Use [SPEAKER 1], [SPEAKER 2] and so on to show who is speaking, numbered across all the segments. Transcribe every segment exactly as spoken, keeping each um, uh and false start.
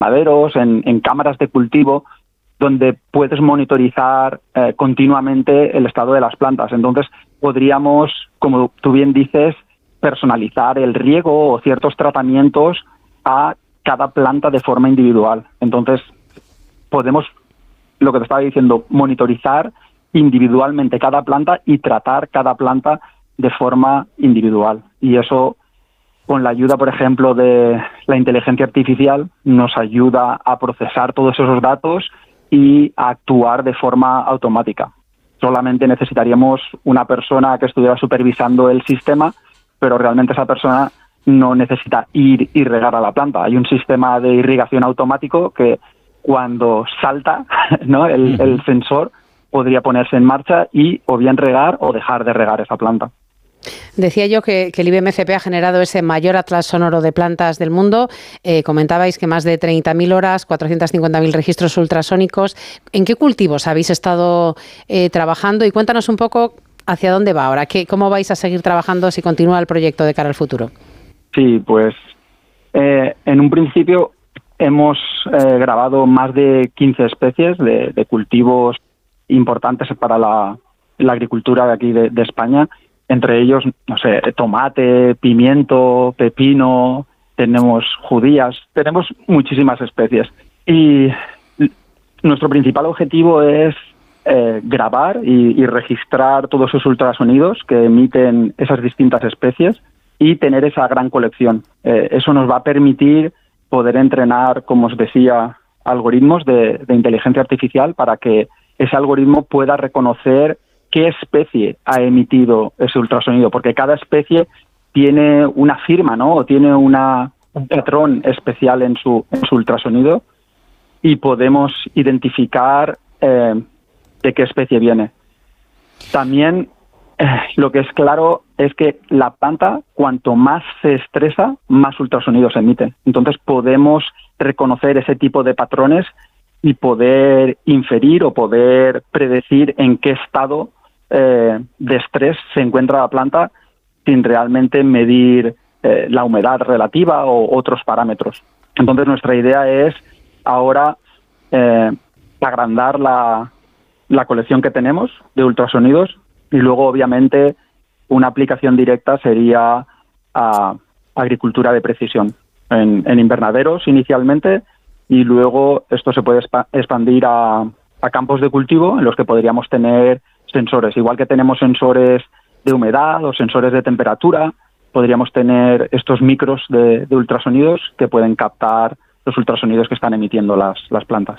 [SPEAKER 1] invernaderos, en, en cámaras de cultivo, donde puedes monitorizar eh, continuamente el estado de las plantas. Entonces, podríamos, como tú bien dices, personalizar el riego o ciertos tratamientos a cada planta de forma individual. Entonces, podemos, lo que te estaba diciendo, monitorizar individualmente cada planta y tratar cada planta de forma individual. Y eso, con la ayuda, por ejemplo, de la inteligencia artificial, nos ayuda a procesar todos esos datos y a actuar de forma automática. Solamente necesitaríamos una persona que estuviera supervisando el sistema, pero realmente esa persona no necesita ir y regar a la planta. Hay un sistema de irrigación automático que cuando salta, ¿no?, el, uh-huh. el sensor podría ponerse en marcha y o bien regar o dejar de regar esa planta.
[SPEAKER 2] Decía yo que, que el I B M C P ha generado ese mayor atlas sonoro de plantas del mundo. Eh, comentabais que más de treinta mil horas, cuatrocientos cincuenta mil registros ultrasónicos. ¿En qué cultivos habéis estado eh, trabajando? Y cuéntanos un poco hacia dónde va ahora. ¿Qué, ¿Cómo vais a seguir trabajando si continúa el proyecto de cara al futuro?
[SPEAKER 1] Sí, pues eh, en un principio hemos eh, grabado más de quince especies de, de cultivos importantes para la, la agricultura de aquí de, de España. Entre ellos, no sé, tomate, pimiento, pepino, tenemos judías, tenemos muchísimas especies. Y nuestro principal objetivo es eh, grabar y, y registrar todos esos ultrasonidos que emiten esas distintas especies y tener esa gran colección. Eh, eso nos va a permitir poder entrenar, como os decía, algoritmos de, de inteligencia artificial para que ese algoritmo pueda reconocer qué especie ha emitido ese ultrasonido, porque cada especie tiene una firma, ¿no? O tiene una, un patrón especial en su, en su ultrasonido y podemos identificar eh, de qué especie viene. También eh, lo que es claro es que la planta, cuanto más se estresa, más ultrasonidos emite. Entonces podemos reconocer ese tipo de patrones y poder inferir o poder predecir en qué estado eh, de estrés se encuentra la planta sin realmente medir eh, la humedad relativa o otros parámetros. Entonces nuestra idea es ahora eh, agrandar la, la colección que tenemos de ultrasonidos y luego obviamente una aplicación directa sería a agricultura de precisión en, en invernaderos inicialmente y luego esto se puede expandir a, a campos de cultivo en los que podríamos tener sensores. Igual que tenemos sensores de humedad o sensores de temperatura, podríamos tener estos micros de, de ultrasonidos que pueden captar los ultrasonidos que están emitiendo las, las plantas.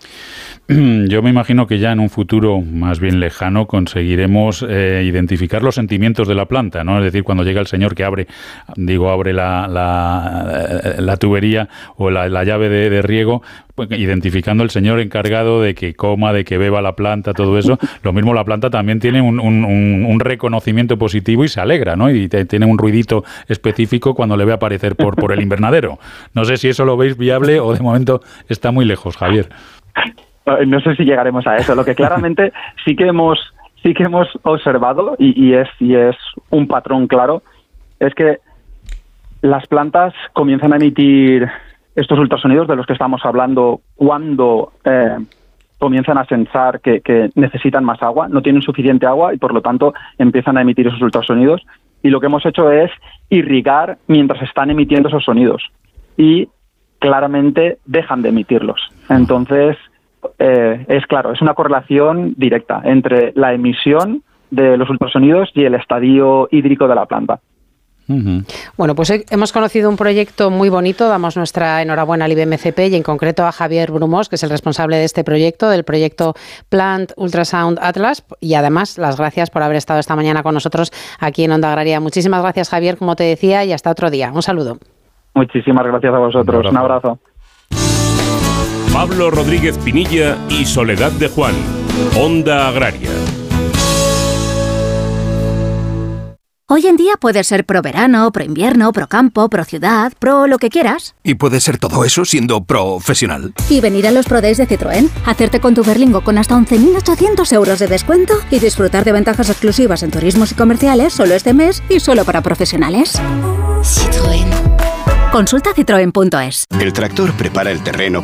[SPEAKER 3] Yo me imagino que ya en un futuro más bien lejano conseguiremos eh, identificar los sentimientos de la planta, ¿no? Es decir, cuando llega el señor que abre, digo, abre la, la, la tubería o la, la llave de, de riego, pues, identificando el señor encargado de que coma, de que beba la planta, todo eso. Lo mismo la planta también tiene un, un, un reconocimiento positivo y se alegra, ¿no? Y te, tiene un ruidito específico cuando le ve aparecer por, por el invernadero. No sé si eso lo veis viable o de momento está muy lejos, Javier.
[SPEAKER 1] No sé si llegaremos a eso. Lo que claramente sí que hemos sí que hemos observado y, y es y es un patrón claro es que las plantas comienzan a emitir estos ultrasonidos de los que estamos hablando cuando eh, comienzan a sensar que, que necesitan más agua, no tienen suficiente agua y por lo tanto empiezan a emitir esos ultrasonidos. Y lo que hemos hecho es irrigar mientras están emitiendo esos sonidos y claramente dejan de emitirlos. Entonces Eh, es claro, es una correlación directa entre la emisión de los ultrasonidos y el estadio hídrico de la planta.
[SPEAKER 2] Uh-huh. Bueno, pues hemos conocido un proyecto muy bonito, damos nuestra enhorabuena al I B M C P y en concreto a Javier Brumós, que es el responsable de este proyecto, del proyecto Plant Ultrasound Atlas, y además las gracias por haber estado esta mañana con nosotros aquí en Onda Agraria. Muchísimas gracias, Javier, como te decía, y hasta otro día. Un saludo.
[SPEAKER 1] Muchísimas gracias a vosotros. Un abrazo. Un abrazo.
[SPEAKER 4] Pablo Rodríguez Pinilla y Soledad de Juan, Onda Agraria.
[SPEAKER 5] Hoy en día puedes ser pro verano, pro invierno, pro campo, pro ciudad, pro lo que quieras.
[SPEAKER 6] Y puedes ser todo eso siendo profesional.
[SPEAKER 5] Y venir a los Pro Days de Citroën, hacerte con tu Berlingo con hasta once mil ochocientos euros de descuento y disfrutar de ventajas exclusivas en turismos y comerciales solo este mes y solo para profesionales.
[SPEAKER 7] Citroën.
[SPEAKER 5] Consulta citroen punto es.
[SPEAKER 7] El tractor prepara el terreno